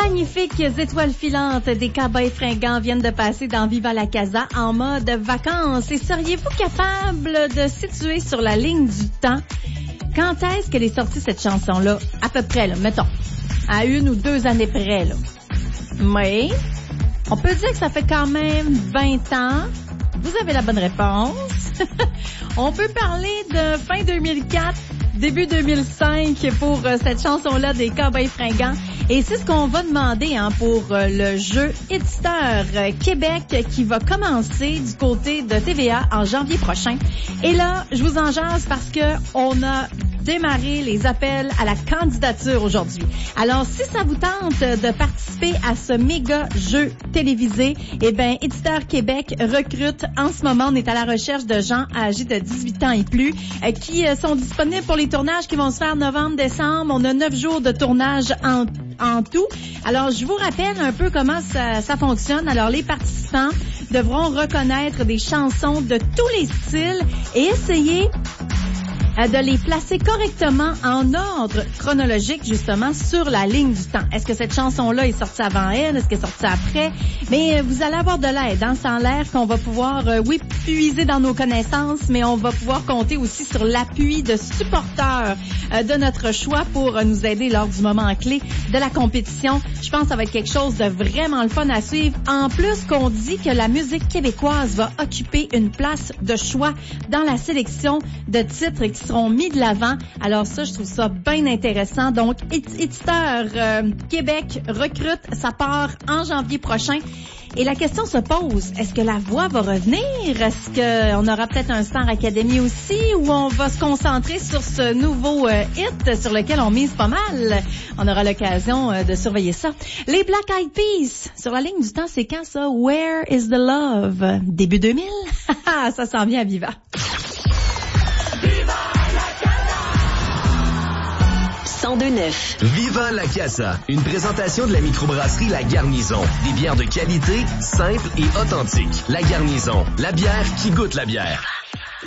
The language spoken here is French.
magnifiques étoiles filantes des Cowboys fringants viennent de passer dans Viva la Casa en mode vacances. Et seriez-vous capable de situer sur la ligne du temps quand est-ce qu'elle est sortie cette chanson-là? À peu près, là, mettons, à 1 ou 2 années près, là. Oui, on peut dire que ça fait quand même 20 ans. Vous avez la bonne réponse. On peut parler de fin 2004, début 2005 pour cette chanson-là des Cowboys fringants. Et c'est ce qu'on va demander pour le jeu Éditeur Québec qui va commencer du côté de TVA en janvier prochain. Et là, je vous en jase parce que on a démarré les appels à la candidature aujourd'hui. Alors, si ça vous tente de participer à ce méga jeu télévisé, eh bien, Éditeur Québec recrute en ce moment. On est à la recherche de gens âgés de 18 ans et plus qui sont disponibles pour les tournages qui vont se faire novembre-décembre. On a 9 jours de tournage en tout. Alors, je vous rappelle un peu comment ça fonctionne. Alors, les participants devront reconnaître des chansons de tous les styles et essayer de les placer correctement en ordre chronologique, justement, sur la ligne du temps. Est-ce que cette chanson-là est sortie avant elle? Est-ce qu'elle est sortie après? Mais vous allez avoir de l'aide, hein? Sans l'air qu'on va pouvoir, oui, puiser dans nos connaissances, mais on va pouvoir compter aussi sur l'appui de supporters de notre choix pour nous aider lors du moment clé de la compétition. Je pense que ça va être quelque chose de vraiment le fun à suivre. En plus qu'on dit que la musique québécoise va occuper une place de choix dans la sélection de titres qui seront mis de l'avant. Alors ça, je trouve ça bien intéressant. Donc, Éditeur Québec recrute, ça part en janvier prochain. Et la question se pose, est-ce que la voix va revenir? Est-ce qu'on aura peut-être un Star Academy aussi? Ou on va se concentrer sur ce nouveau hit sur lequel on mise pas mal? On aura l'occasion de surveiller ça. Les Black Eyed Peas, sur la ligne du temps, c'est quand ça? Where is the love? Début 2000? Ça s'en vient à Viva. Viva la Casa, une présentation de la microbrasserie La Garnison. Des bières de qualité, simples et authentiques. La Garnison, la bière qui goûte la bière.